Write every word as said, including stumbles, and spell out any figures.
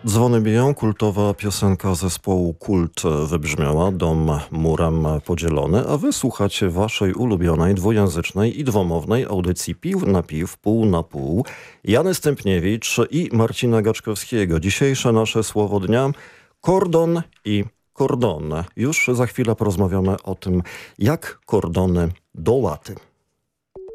Dzwony biją, kultowa piosenka zespołu Kult wybrzmiała, dom murem podzielony, a wy słuchacie waszej ulubionej dwujęzycznej i dwomownej audycji Piw na Piw, pół na pół. Jany Stępniewicz i Marcina Gaczkowskiego. Dzisiejsze nasze słowo dnia: kordon i kordon. Już za chwilę porozmawiamy o tym, jak kordony do łaty.